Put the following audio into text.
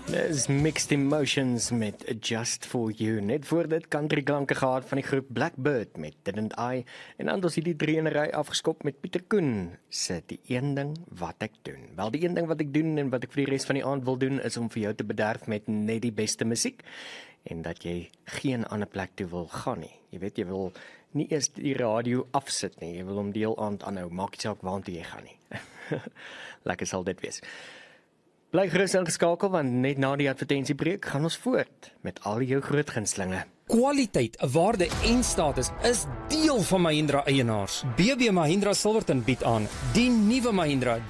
Dis Mixed Emotions met Just For You. Net voor dit country klanke gehad van die groep Blackbird met Didn't I. En dan is die 3 in 'n ry afgeskop met Pieter Koen se Die Een Ding Wat Ek Doen. Wel, die een ding wat ek doen en wat ek vir die res van die aand wil doen is om vir jou te bederf met net die beste musiek. En dat jy geen ander plek toe wil gaan nie. Jy weet, jy wil nie eers die radio afsit nie. Jy wil hom deel aand aanhou. Maak nie saak waartoe jy gaan nie. Lekker sal dit wees. Bly gerus ingeskakel, want net na die advertensiebreek gaan ons voort met al jou groot gunstelinge. Kwaliteit, waarde en status is deel van Mahindra eienaars. BB Mahindra Silverton bied aan die nuwe Mahindra